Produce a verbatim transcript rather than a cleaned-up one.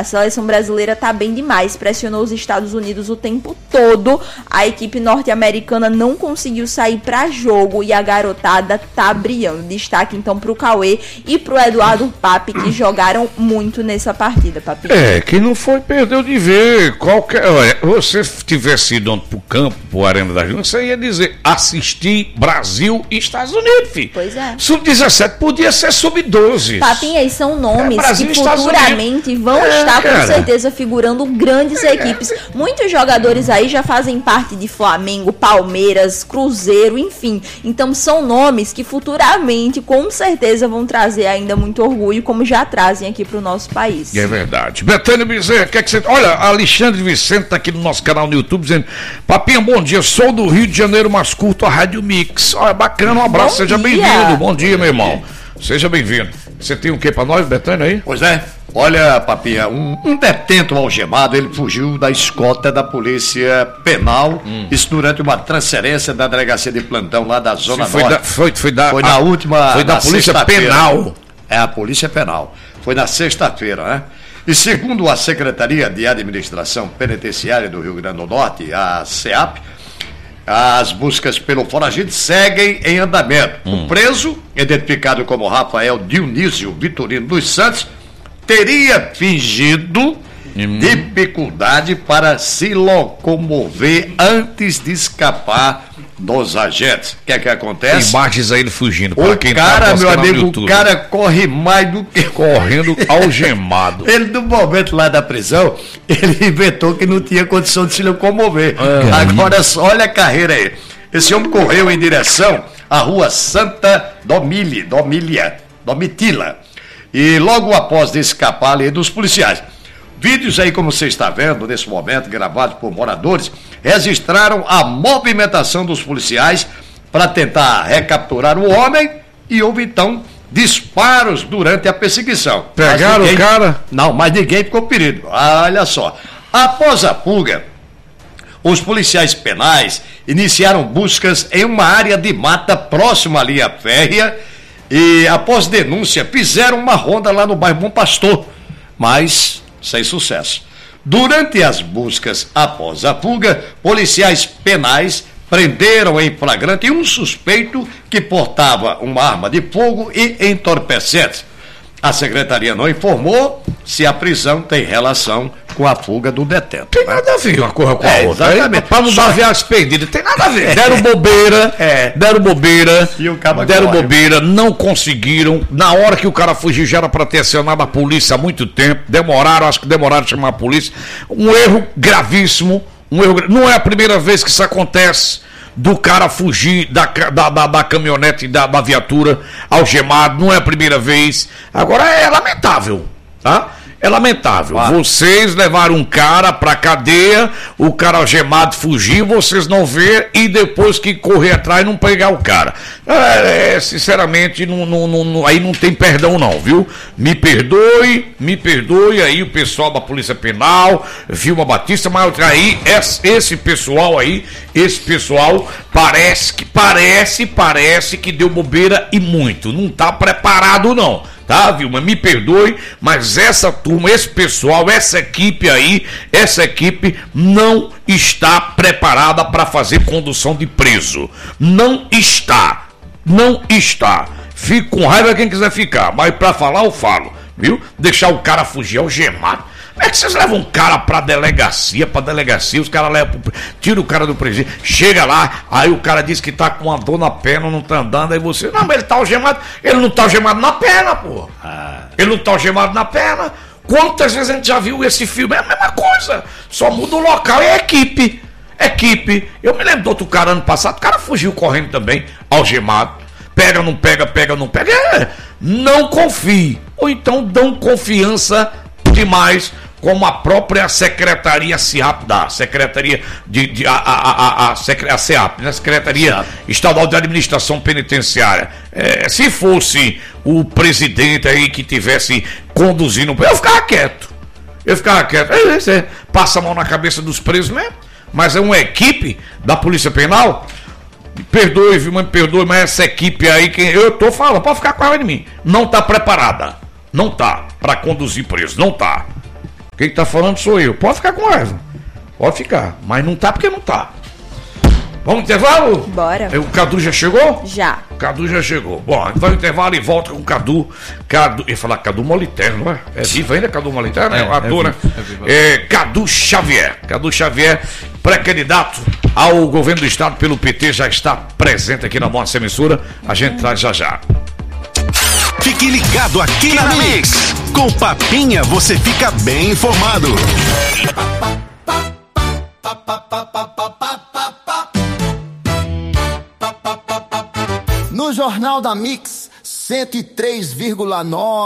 A seleção brasileira tá bem demais, pressionou os Estados Unidos o tempo todo. A equipe norte-americana não conseguiu sair pra jogo e a garotada tá brilhando. Destaque então pro Cauê e pro Eduardo Pape, que jogaram muito nessa partida, Papi. É, quem não foi perdeu de ver. Qualquer, olha, você tivesse ido pro campo, pro Arena da Júnior, você ia dizer assistir Brasil e Estados Unidos, filho. Pois é. sub dezessete podia ser sub doze. Papinha, e são nomes é, que futuramente vão é, estar cara. com certeza figurando grandes é. equipes. Muitos jogadores aí já fazem parte de Flamengo, Palmeiras, Cruzeiro, enfim. Então são nomes que futuramente com certeza vão trazer ainda muito orgulho, como já trazem aqui pro nosso país. É verdade. Betânia Bezerra, quer que você... Olha, Alexandre Vicente tá aqui no nosso canal no YouTube dizendo: Papinha, bom dia, sou do Rio de Janeiro, mas curto a Rádio Mix. Olha, bacana, um abraço, bom seja dia. bem-vindo. Bom dia, meu irmão. Seja bem-vindo. Você tem o que pra nós, Betânia, aí? Pois é. Olha, Papinha, um, um detento algemado, ele fugiu da escolta da Polícia Penal, hum. isso durante uma transferência da delegacia de plantão lá da Zona foi Norte. Da, foi, foi, da, foi na a, última... Foi da Polícia Penal. É, a Polícia Penal. Foi na sexta-feira, né? E segundo a Secretaria de Administração Penitenciária do Rio Grande do Norte, a SEAP, as buscas pelo foragido seguem em andamento. Hum. O preso, identificado como Rafael Dionísio Vitorino dos Santos, teria fingido hum. dificuldade para se locomover antes de escapar dos agentes. O que é que acontece? Imagens aí ele fugindo. O quem cara, tá meu amigo, o cara corre mais do que... Correndo algemado. Ele, no momento lá da prisão, ele inventou que não tinha condição de se locomover. É. Agora, olha a carreira aí. Esse homem correu em direção à rua Santa Domília, Domília, Domitila. E logo após de escapar ali dos policiais. Vídeos aí, como você está vendo, nesse momento, gravados por moradores, registraram a movimentação dos policiais para tentar recapturar o homem e houve, então, disparos durante a perseguição. Pegaram ninguém, o cara? Não, mas ninguém ficou ferido. Olha só. Após a fuga, os policiais penais iniciaram buscas em uma área de mata próxima à linha férrea e, após denúncia, fizeram uma ronda lá no bairro Bom Pastor, mas sem sucesso. Durante as buscas após a fuga, policiais penais prenderam em flagrante um suspeito que portava uma arma de fogo e entorpecentes. A secretaria não informou se a prisão tem relação com a fuga do detento. Tem nada a ver uma coisa com a é, outra. Exatamente. Para não dar viagem perdida, tem nada a ver. Deram bobeira, é. deram bobeira, e o cara deram corre. bobeira, não conseguiram. Na hora que o cara fugiu, já era para ter acionado a polícia há muito tempo. Demoraram, acho que demoraram a chamar a polícia. Um erro gravíssimo. Um erro, não é a primeira vez que isso acontece. Do cara fugir da, da, da, da caminhonete, da, da viatura, algemado, não é a primeira vez. Agora é lamentável, tá? É lamentável. Ah. Vocês levaram um cara pra cadeia, o cara algemado fugiu, vocês não vê e depois que correr atrás não pegar o cara. É, é, sinceramente, não, não, não, aí não tem perdão não, viu? Me perdoe, me perdoe aí o pessoal da Polícia Penal, Vilma Batista, mas aí esse, esse pessoal aí, esse pessoal parece que, parece, parece que deu bobeira e muito. Não tá preparado não. Tá, Vilma? Me perdoe, mas essa turma, esse pessoal, essa equipe aí, essa equipe não está preparada para fazer condução de preso. Não está. Não está. Fico com raiva quem quiser ficar, mas para falar eu falo, viu? Deixar o cara fugir algemado. Como é que vocês levam um cara pra delegacia, pra delegacia, os caras levam, tira o cara do presídio, chega lá, aí o cara diz que tá com uma dor na perna, não tá andando, aí você, não, mas ele tá algemado, ele não tá algemado na perna, pô, ah. ele não tá algemado na perna, quantas vezes a gente já viu esse filme, é a mesma coisa, só muda o local, é equipe, equipe, eu me lembro do outro cara ano passado, o cara fugiu correndo também, algemado, pega, não pega, pega, não pega, é, não confie, ou então dão confiança demais, como a própria Secretaria SEAP dá, Secretaria de, de a, a, a, a, a SEAP, né? Secretaria SEAP. Estadual de Administração Penitenciária. É, se fosse o presidente aí que tivesse conduzindo, eu ficava quieto, eu ficava quieto, é, é, passa a mão na cabeça dos presos mesmo, mas é uma equipe da Polícia Penal, perdoe, viu, me perdoe, mas essa equipe aí, que eu tô falando, pode ficar com raiva de mim, não tá preparada, não tá, para conduzir preso, não tá. Quem tá falando sou eu. Pode ficar com raiva. Pode ficar. Mas não tá porque não tá. Vamos no intervalo? Bora. O Cadu já chegou? Já. O Cadu já chegou. Bom, a gente vai no intervalo e volta com o Cadu. Cadu. Eu ia falar Cadu Moliterno, não é? É vivo ainda, Cadu Moliterno? É, é um ator, né? É, vivo, é, Cadu Xavier. Cadu Xavier, pré-candidato ao governo do estado pelo P T, já está presente aqui na nossa emissora. A gente traz já já. Fique ligado aqui na Mix. Com Papinha você fica bem informado. No Jornal da Mix, cento e três vírgula nove.